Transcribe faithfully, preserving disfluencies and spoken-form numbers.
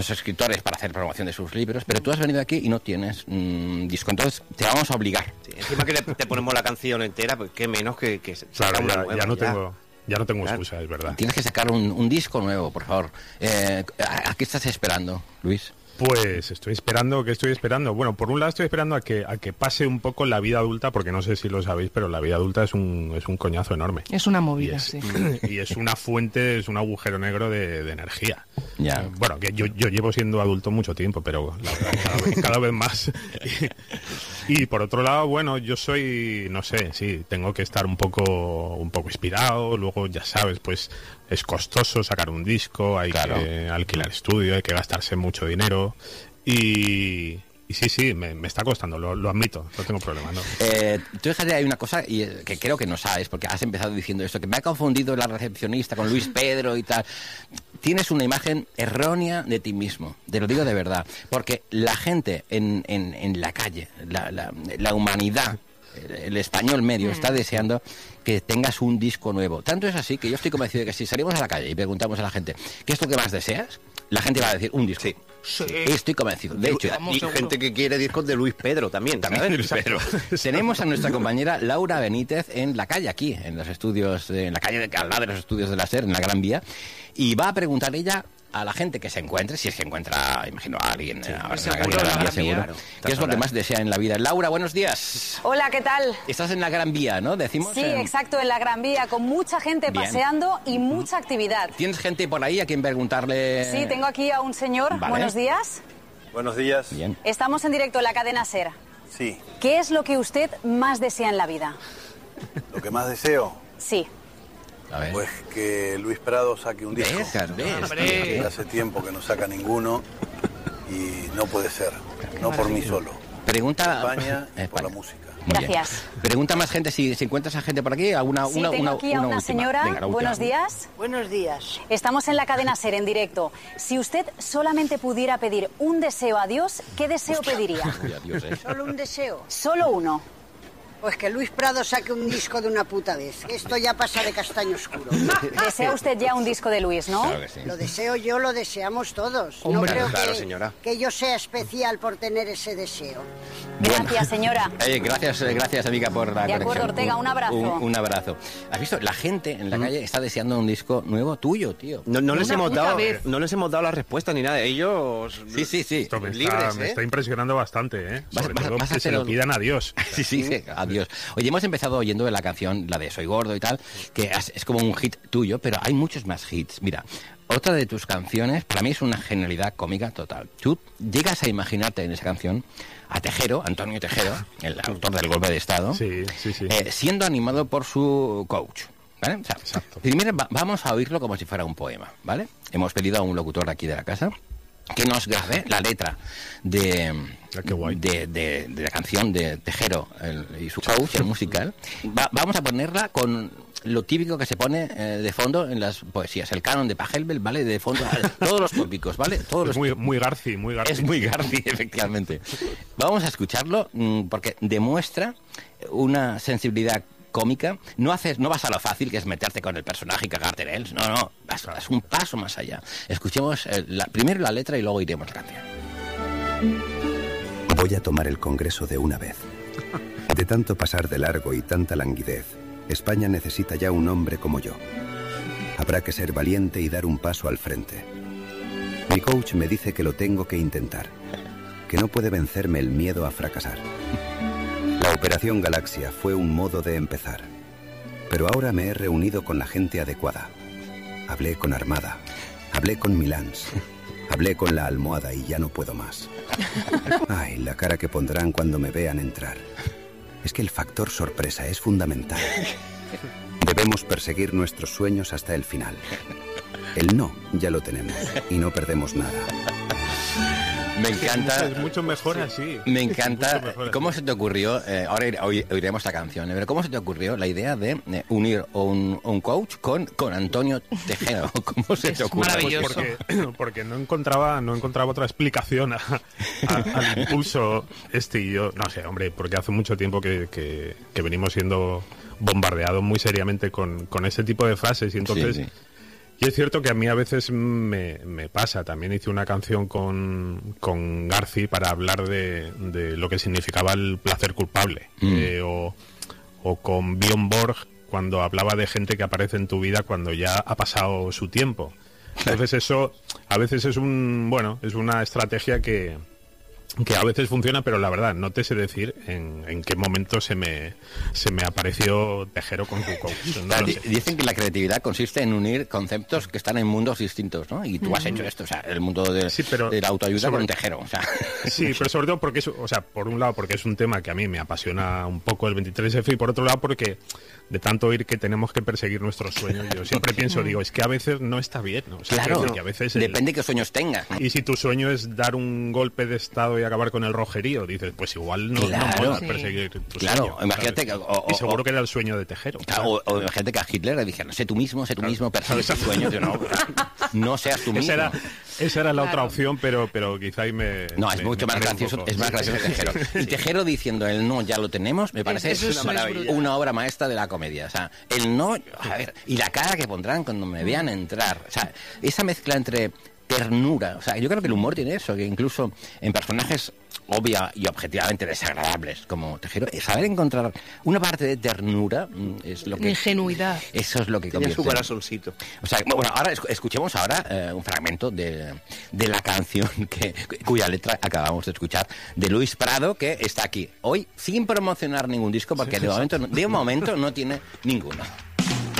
escritores para hacer promoción de sus libros, pero tú has venido aquí y no tienes mmm, disco, entonces te vamos a obligar. Sí, encima que le, te ponemos la canción entera, pues qué menos que, que claro, una ya, nueva, ya no ya. tengo ya no tengo Claro. excusa, es verdad. Tienes que sacar un, un disco nuevo, por favor. Eh, ¿a, ¿A qué estás esperando, Luis? Pues estoy esperando, ¿qué estoy esperando? Bueno, por un lado estoy esperando a que a que pase un poco la vida adulta, porque no sé si lo sabéis, pero la vida adulta es un es un coñazo enorme. Es una movida, y es, sí. Y es una fuente, es un agujero negro de, de energía. Ya. Bueno, que yo, yo llevo siendo adulto mucho tiempo, pero la verdad, cada, vez, cada vez más. Y, y por otro lado, bueno, yo soy, no sé, sí, tengo que estar un poco un poco inspirado, luego ya sabes, pues es costoso sacar un disco, hay claro. que alquilar estudio, hay que gastarse mucho dinero y... Y sí, sí, me, me está costando, lo, lo admito, no tengo problema, ¿no? Eh, tú fíjate, hay una cosa y, eh, que creo que no sabes, porque has empezado diciendo esto, que me ha confundido la recepcionista con Luis Pedro y tal. Tienes una imagen errónea de ti mismo, te lo digo de verdad, porque la gente en, en, en la calle, la, la, la humanidad, el, el español medio, mm. está deseando que tengas un disco nuevo. Tanto es así que yo estoy convencido de que si salimos a la calle y preguntamos a la gente ¿qué es lo que más deseas? La gente va a decir un disco. Sí. Sí. Estoy convencido. De hecho, y seguro. Gente que quiere discos de Luis Pedro también. También Luis Pedro. Tenemos a nuestra compañera Laura Benítez en la calle, aquí, en los estudios, de, en la calle de, al lado de los estudios de la SER, en la Gran Vía, y va a preguntar ella a la gente que se encuentre, si es que encuentra, imagino, a alguien sí, ahora en la calle de la Gran Vía, seguro, claro, qué es lo que más desea en la vida. Laura, buenos días. Hola, ¿qué tal? Estás en la Gran Vía, ¿no? Decimos. Sí, en... exacto, en la Gran Vía, con mucha gente Bien. paseando y mucha actividad. ¿Tienes gente por ahí a quien preguntarle? Sí, tengo aquí a un señor. Vale. Buenos días. Buenos días. Bien. Estamos en directo en la cadena SER. Sí. ¿Qué es lo que usted más desea en la vida? ¿Lo que más deseo? Sí. A ver. Pues que Luis Prado saque un disco. ¿Ves? ¿Ves? Hace tiempo que no saca ninguno y no puede ser. No por mí solo. Pregunta España, España. por la música. Muy Gracias. Bien. Pregunta más gente, si, si encuentras a gente por aquí, alguna sí, una, tengo una, aquí a una, una última. señora. Venga, Buenos días. Buenos días. Estamos en la cadena SER en directo. Si usted solamente pudiera pedir un deseo a Dios, ¿qué deseo Hostia. pediría? Dios, ¿eh? Solo un deseo. Solo uno. Pues que Luis Prado saque un disco de una puta vez. Esto ya pasa de castaño oscuro. Desea usted ya un disco de Luis, ¿no? Claro que sí. Lo deseo yo, lo deseamos todos. Hombre, no creo claro, que, señora. que yo sea especial por tener ese deseo. Gracias, señora. Oye, gracias, gracias, amiga, por la De acuerdo, conexión. Ortega, un abrazo. Un, un abrazo. ¿Has visto? La gente en la mm. calle está deseando un disco nuevo tuyo, tío. No, no les Una hemos puta dado, vez. no les hemos dado la respuesta ni nada. Ellos Sí, sí, sí. Esto me, libres, está, ¿eh? me está impresionando bastante, ¿eh? Vas- Sobre vas- todo vas a que se hacer lo un- pidan a Dios. Sí, sí, sí, adiós. Oye, hemos empezado oyendo la canción, la de Soy Gordo y tal, que es, es como un hit tuyo, pero hay muchos más hits. Mira, otra de tus canciones, para mí es una genialidad cómica total. Tú llegas a imaginarte en esa canción a Tejero, Antonio Tejero, el autor del golpe de Estado, Sí, sí, sí. eh, siendo animado por su coach. ¿Vale? O sea, Exacto. primero va- vamos a oírlo como si fuera un poema, ¿vale? Hemos pedido a un locutor aquí de la casa que nos grabe la letra de, Ah, qué guay. de, de- de la canción de Tejero el- y su coach, el musical. Va- vamos a ponerla con lo típico que se pone eh, de fondo en las poesías, el canon de Pachelbel, ¿vale? De fondo, todos los tópicos, ¿vale? Todos los Es muy, muy Garci, muy Garci. es muy Garci, efectivamente. Vamos a escucharlo mm, porque demuestra una sensibilidad cómica. No haces, no vas a lo fácil, que es meterte con el personaje y cagarte en él. No, no, vas, vas un paso más allá. Escuchemos eh, la- primero la letra y luego iremos a la canción. Voy a tomar el Congreso de una vez. De tanto pasar de largo y tanta languidez, España necesita ya un hombre como yo. Habrá que ser valiente y dar un paso al frente. Mi coach me dice que lo tengo que intentar, que no puede vencerme el miedo a fracasar. La Operación Galaxia fue un modo de empezar, pero ahora me he reunido con la gente adecuada. Hablé con Armada, hablé con Milans, hablé con la almohada y ya no puedo más. Ay, la cara que pondrán cuando me vean entrar. Es que el factor sorpresa es fundamental. Debemos perseguir nuestros sueños hasta el final. El no ya lo tenemos y no perdemos nada. Me encanta. Es mucho mejor así. Me Es encanta. mucho mejor así. ¿Cómo se te ocurrió? eh, ahora ir- oí- oiremos la canción, ¿eh? Pero ¿cómo se te ocurrió la idea de eh, unir un, un coach con, con Antonio Tejero? ¿Cómo se Es te ocurrió? maravilloso. Porque, porque no encontraba no encontraba otra explicación a- a- al impulso este y yo. No sé, hombre, porque hace mucho tiempo que, que, que venimos siendo bombardeados muy seriamente con, con ese tipo de frases y entonces... Sí, sí. Y es cierto que a mí a veces me, me pasa. También hice una canción con, con Garci para hablar de, de lo que significaba el placer culpable. Mm. Eh, o, o con Björn Borg, cuando hablaba de gente que aparece en tu vida cuando ya ha pasado su tiempo. Entonces eso a veces es un bueno es una estrategia que que a veces funciona, pero la verdad no te sé decir en, en qué momento se me se me apareció Tejero con su coach. No lo sé. Dicen que la creatividad consiste en unir conceptos que están en mundos distintos, ¿no? Y tú has hecho esto, o sea, el mundo de, sí, pero de la autoayuda sobre, con Tejero, o sea. Sí, pero sobre todo porque es, o sea, por un lado porque es un tema que a mí me apasiona un poco el veintitrés efe y por otro lado porque de tanto oír que tenemos que perseguir nuestros sueños, yo siempre pienso, digo, es que a veces no está bien, ¿no? O sea, claro, que, que a veces el, depende de qué sueños tengas, ¿no? Y si tu sueño es dar un golpe de estado y acabar con el rojerío, dices, pues igual no, claro, no puedes sí. perseguir tu claro, sueño. Claro, imagínate que... O, o, y seguro que era el sueño de Tejero. Claro, o, o imagínate que a Hitler le dijeron, sé tú mismo, sé tú mismo, persigue tus sueños. Yo, no, no seas tú mismo. Esa era, esa era la Claro. otra opción, pero, pero quizá ahí me... No, es me, mucho me más gracioso, un poco. es más gracioso Tejero. Y Tejero diciendo el no ya lo tenemos, me parece Eso es una maravilla, una obra maestra de la comedia. O sea, el no, a ver, y la cara que pondrán cuando me vean entrar. O sea, esa mezcla entre ternura, o sea, yo creo que el humor tiene eso, que incluso en personajes obvia y objetivamente desagradables como Tejero, saber encontrar una parte de ternura es lo que... Ingenuidad. Eso es lo que Tenía convierte. su corazoncito. O sea, bueno, ahora escuchemos ahora eh, un fragmento de, de la canción que cuya letra acabamos de escuchar, de Luis Prado, que está aquí hoy sin promocionar ningún disco, porque de momento, de momento no tiene ninguno.